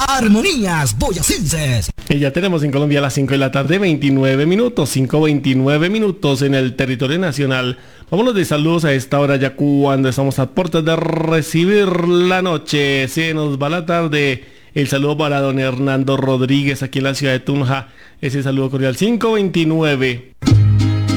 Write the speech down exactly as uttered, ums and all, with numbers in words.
Armonías Boyacenses. Y ya tenemos en Colombia a las cinco de la tarde, veintinueve minutos, cinco veintinueve minutos en el territorio nacional. Vámonos de saludos a esta hora ya cuando estamos a puertas de recibir la noche. Se nos va la tarde. El saludo para don Hernando Rodríguez aquí en la ciudad de Tunja. Ese saludo cordial, cinco veintinueve.